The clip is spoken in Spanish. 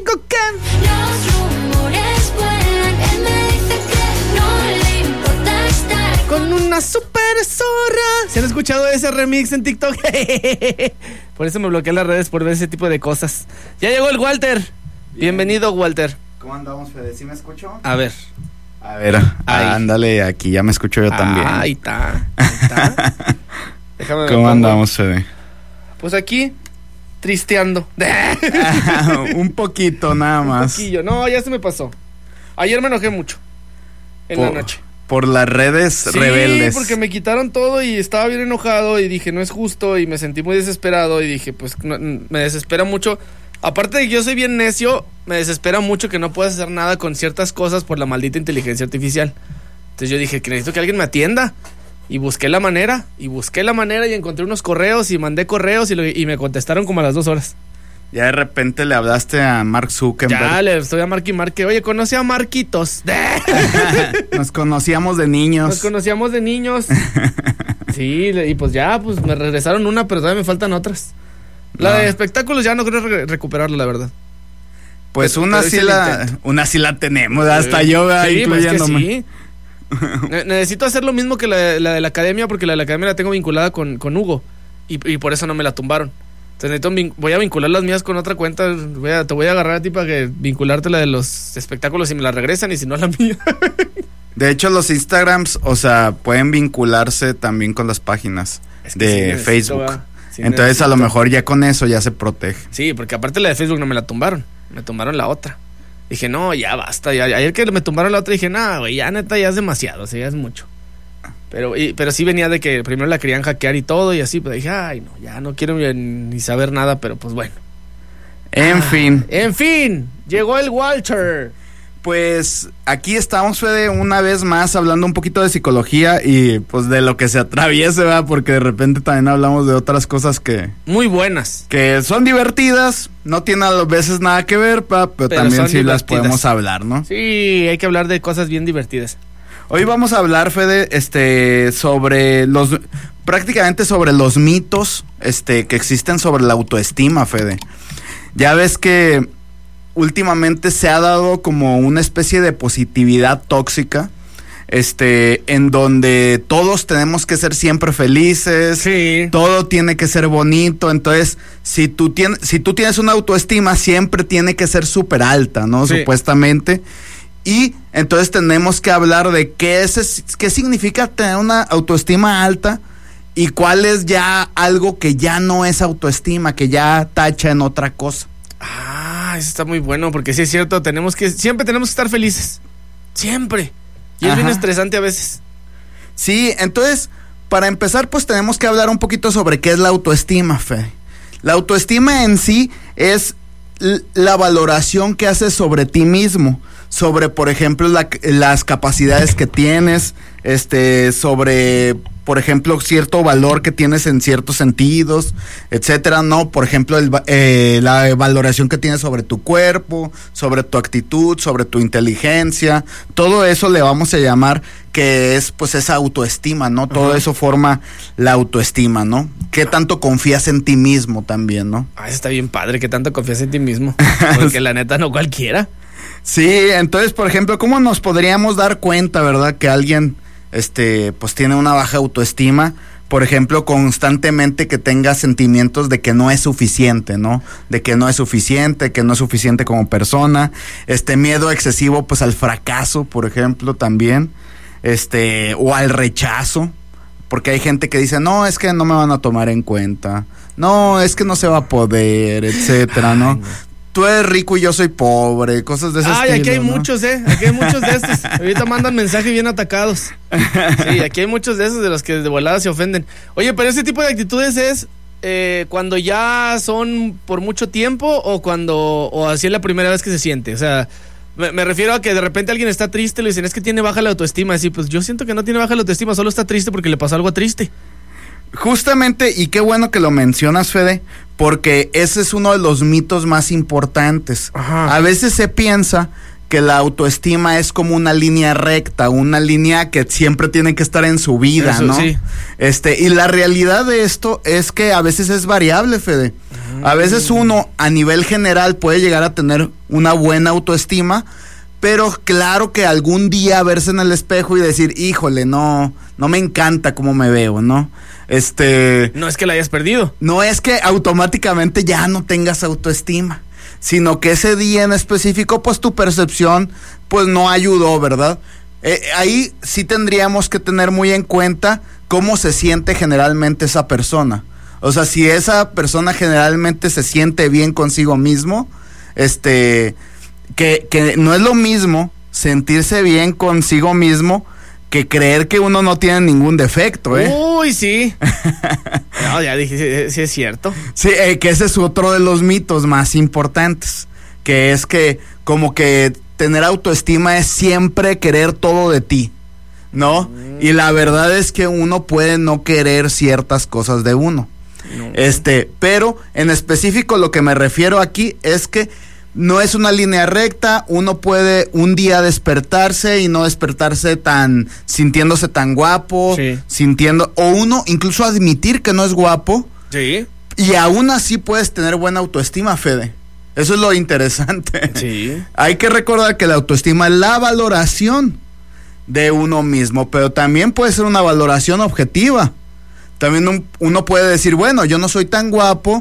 digo que Los rumores vuelan, él me dice que no le importa estar con una super zorra. ¿Se han escuchado ese remix en TikTok? Por eso me bloqueé las redes por ver ese tipo de cosas. Ya llegó el Walter. Bienvenido, Walter. ¿Cómo andamos, Fede? ¿Sí me escucho? A ver, ándale, aquí ya me escucho yo también. ahí está. Déjame ¿Cómo andamos, Fede? Pues aquí, tristeando. Un poquito, nada más. Un poquillo. No, ya se me pasó. Ayer me enojé mucho. En la noche. Por las redes rebeldes. Sí, porque me quitaron todo y estaba bien enojado y dije, no es justo, y me sentí muy desesperado y dije, pues no, me desespera mucho. Aparte de que yo soy bien necio, me desespera mucho que no puedas hacer nada con ciertas cosas por la maldita inteligencia artificial. Entonces yo dije que necesito que alguien me atienda. Y busqué la manera y encontré unos correos y mandé correos y me contestaron como a las 2 horas. Ya de repente le hablaste a Mark Zuckerberg. Ya le estoy a Marque. Oye, conocí a Marquitos. Nos conocíamos de niños. Sí, y pues ya, pues me regresaron una, pero todavía me faltan otras. La de espectáculos ya no creo recuperarla, la verdad. Pues una sí la tenemos, hasta yo incluyéndome. Pues que sí. Necesito hacer lo mismo que la de la academia, porque la de la academia la tengo vinculada con Hugo y por eso no me la tumbaron. Entonces voy a vincular las mías con otra cuenta. Te voy a agarrar a ti para que vincularte la de los espectáculos y me la regresan, y si no la mía. De hecho, los Instagrams, o sea, pueden vincularse también con las páginas de Facebook. Entonces a lo mejor ya con eso ya se protege. Sí, porque aparte la de Facebook no me la tumbaron, me tumbaron la otra. Dije, no, ya basta. Ayer que me tumbaron la otra dije, no, güey, ya neta, ya es demasiado, o sea, ya es mucho. Pero sí venía de que primero la querían hackear y todo, y así, pues dije, ay, no, ya no quiero ni saber nada, pero pues bueno. En fin, llegó el Walter. Pues aquí estamos, Fede, una vez más hablando un poquito de psicología y pues de lo que se atraviese, ¿verdad? Porque de repente también hablamos de otras cosas que... muy buenas. Que son divertidas, no tienen a veces nada que ver, pero también sí las podemos hablar, ¿no? Sí, hay que hablar de cosas bien divertidas. Hoy vamos a hablar, Fede, prácticamente sobre los mitos, que existen sobre la autoestima, Fede. Ya ves que últimamente se ha dado como una especie de positividad tóxica, en donde todos tenemos que ser siempre felices, sí. Todo tiene que ser bonito. Entonces, si tú tienes una autoestima, siempre tiene que ser súper alta, ¿no? Sí. Supuestamente. Y entonces tenemos que hablar de qué significa tener una autoestima alta y cuál es ya algo que ya no es autoestima, que ya tacha en otra cosa. Eso está muy bueno, porque sí es cierto, siempre tenemos que estar felices. Siempre. Y es bien estresante a veces. Sí, entonces, para empezar, pues tenemos que hablar un poquito sobre qué es la autoestima, Fe. La autoestima en sí es la valoración que haces sobre ti mismo, sobre, por ejemplo, las capacidades que tienes, sobre, por ejemplo, cierto valor que tienes en ciertos sentidos, etcétera, ¿no? Por ejemplo, la valoración que tienes sobre tu cuerpo, sobre tu actitud, sobre tu inteligencia, todo eso le vamos a llamar que es, pues, esa autoestima, ¿no? Todo eso forma la autoestima, ¿no? ¿Qué tanto confías en ti mismo también, no? Eso está bien padre, ¿qué tanto confías en ti mismo? Porque la neta no cualquiera. Sí, entonces, por ejemplo, ¿cómo nos podríamos dar cuenta, verdad, que alguien, pues tiene una baja autoestima? Por ejemplo, constantemente que tenga sentimientos de que no es suficiente, ¿no? De que no es suficiente como persona. Miedo excesivo, pues, al fracaso, por ejemplo, también. O al rechazo. Porque hay gente que dice, no, es que no me van a tomar en cuenta. No, es que no se va a poder, etcétera, ¿no? Tú eres rico y yo soy pobre, cosas de ese estilo. Aquí hay ¿no? muchos, Aquí hay muchos de estos. Ahorita mandan mensajes bien atacados. Sí, aquí hay muchos de esos de los que de volada se ofenden. Oye, pero ese tipo de actitudes es cuando ya son por mucho tiempo o así es la primera vez que se siente. O sea, me refiero a que de repente alguien está triste y le dicen, es que tiene baja la autoestima. Así, pues yo siento que no tiene baja la autoestima, solo está triste porque le pasó algo triste. Justamente, y qué bueno que lo mencionas, Fede, porque ese es uno de los mitos más importantes. Ajá. A veces se piensa que la autoestima es como una línea recta, una línea que siempre tiene que estar en su vida, eso, ¿no? Sí. Y la realidad de esto es que a veces es variable, Fede. A veces uno a nivel general puede llegar a tener una buena autoestima, pero claro que algún día verse en el espejo y decir, híjole, no me encanta cómo me veo, ¿no? No es que la hayas perdido. No es que automáticamente ya no tengas autoestima, sino que ese día en específico, pues tu percepción, pues no ayudó, ¿verdad? Ahí sí tendríamos que tener muy en cuenta cómo se siente generalmente esa persona. O sea, si esa persona generalmente se siente bien consigo mismo, que no es lo mismo sentirse bien consigo mismo que creer que uno no tiene ningún defecto, ¿eh? Uy, sí. No, ya dije, sí es cierto. Sí, que ese es otro de los mitos más importantes, que es que como que tener autoestima es siempre querer todo de ti, ¿no? Y la verdad es que uno puede no querer ciertas cosas de uno. No. Pero en específico lo que me refiero aquí es que no es una línea recta. Uno puede un día despertarse y no despertarse sintiéndose tan guapo, sí. o uno incluso admitir que no es guapo. Sí. Y aún así puedes tener buena autoestima, Fede. Eso es lo interesante. Sí. Hay que recordar que la autoestima es la valoración de uno mismo, pero también puede ser una valoración objetiva. También uno puede decir, bueno, yo no soy tan guapo,